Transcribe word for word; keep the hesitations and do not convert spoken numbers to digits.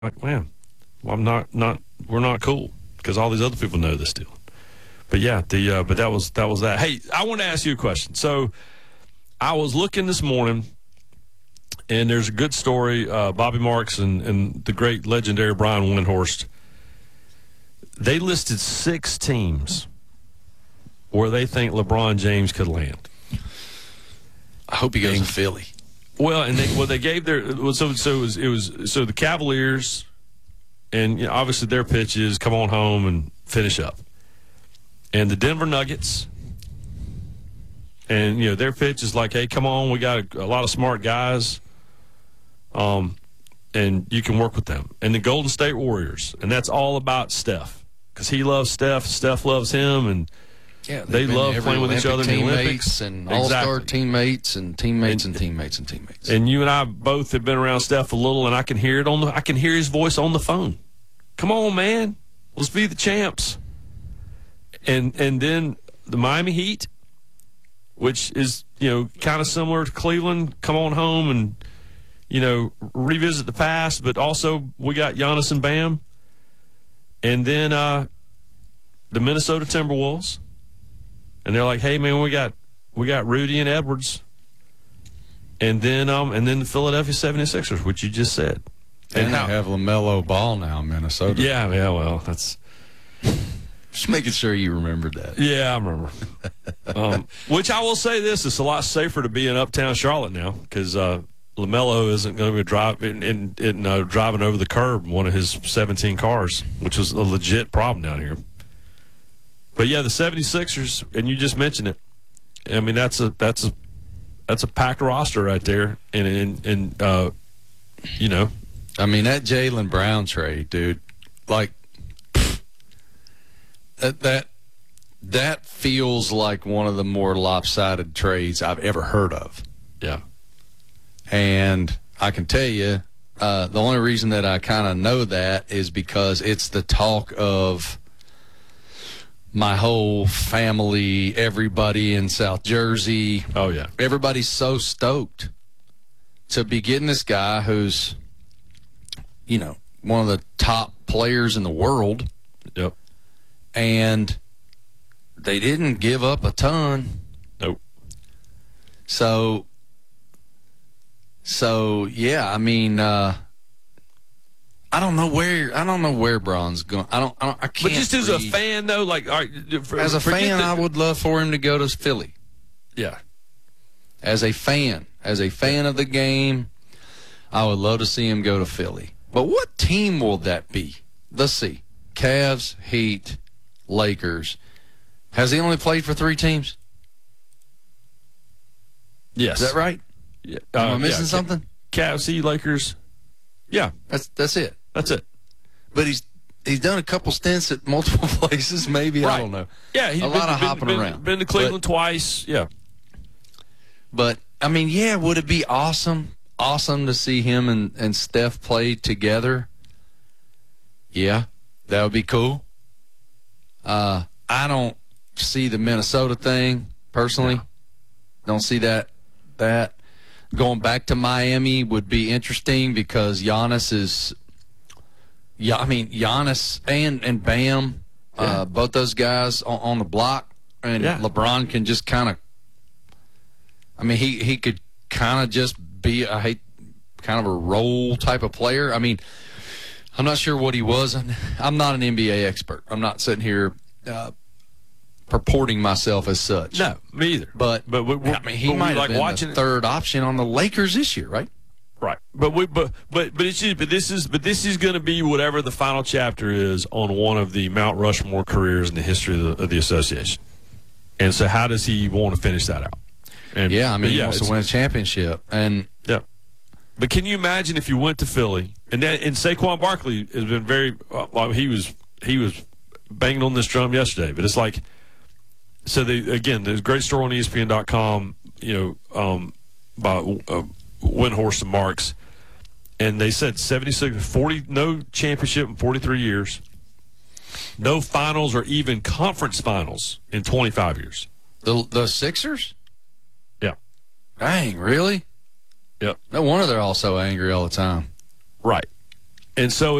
like, man, well, I'm not, not, we're not cool because all these other people know this deal. But yeah, the uh, but that was that was that. Hey, I want to ask you a question. So I was looking this morning, and there's a good story. Uh, Bobby Marks and, and the great legendary Brian Windhorst. They listed six teams where they think LeBron James could land. I hope he goes and, to Philly. Well, and they well they gave their so so it was, it was so the Cavaliers, and you know, obviously their pitch is come on home and finish up. And the Denver Nuggets, and, you know, their pitch is like, hey, come on, we got a, a lot of smart guys, um, and you can work with them. And the Golden State Warriors, and that's all about Steph, because he loves Steph, Steph loves him, and yeah, they love playing with Olympic each other in the Olympics. And all-star exactly. teammates and teammates and, and teammates and teammates. And you and I both have been around Steph a little, and I can hear it on the, I can hear his voice on the phone. Come on, man, let's be the champs. And and then the Miami Heat, which is, you know, kind of similar to Cleveland, come on home and, you know, revisit the past, but also we got Giannis and Bam. And then uh, the Minnesota Timberwolves. And they're like, hey, man, we got we got Rudy and Edwards. And then um and then the Philadelphia seventy-sixers, which you just said. And, and they how, have LaMelo Ball now in Minnesota. Yeah, yeah, well, that's just making sure you remembered that. Yeah, I remember. um, which I will say this, it's a lot safer to be in uptown Charlotte now because uh, LaMelo isn't going to be drive, in, in, in, uh, driving over the curb in one of his seventeen cars, which was a legit problem down here. But, yeah, the seventy-sixers, and you just mentioned it. I mean, that's a that's a, that's a packed roster right there. And, and, and uh, you know. I mean, that Jaylen Brown trade, dude, like, That, that that feels like one of the more lopsided trades I've ever heard of. Yeah. And I can tell you, uh, the only reason that I kind of know that is because it's the talk of my whole family, everybody in South Jersey. Oh, yeah. Everybody's so stoked to be getting this guy who's, you know, one of the top players in the world. Yep. And they didn't give up a ton. Nope. So, so yeah, I mean, uh, I don't know where I don't know where Braun's going. I don't. I, don't, I can't. But just as read. a fan, though, like, all right, for, as a fan, the, I would love for him to go to Philly. Yeah. As a fan, as a fan of the game, I would love to see him go to Philly. But what team will that be? Let's see. Cavs, Heat, Lakers. Has he only played for three teams? Yes. Is that right? Yeah. Am I uh, missing yeah. something? Cavs, Heat, Lakers. Yeah. That's that's it. That's it. But he's he's done a couple stints at multiple places, maybe. Right. I don't know. Yeah, he's a been, lot of been, hopping been, around. Been to Cleveland but, twice. Yeah. But, I mean, yeah, would it be awesome, awesome to see him and, and Steph play together? Yeah, that would be cool. Uh, I don't see the Minnesota thing personally. No. Don't see that. That going back to Miami would be interesting because Giannis is. Yeah, I mean Giannis and and Bam, yeah. uh, both those guys on, on the block, and yeah. LeBron can just kind of. I mean, he he could kind of just be I hate kind of a role type of player. I mean. I'm not sure what he was. I'm not an N B A expert. I'm not sitting here uh, purporting myself as such. No, me either. But but we, I mean, he but might have like been watching the third option on the Lakers this year, right? Right. But we but but but it's just, but this is but this is going to be whatever the final chapter is on one of the Mount Rushmore careers in the history of the, of the association. And so, how does he want to finish that out? And yeah, I mean, yeah, he wants to win a championship, and yeah. But can you imagine if you went to Philly and then and Saquon Barkley has been very well, he was he was banging on this drum yesterday, but it's like so they again there's a great story on E S P N dot com, you know, um, by uh, Windhorst and Marks, and they said seventy-six, forty no championship in forty-three years, no finals or even conference finals in twenty-five years. The the Sixers? Yeah. Dang, really? Yep. No wonder they're all so angry all the time. Right. And so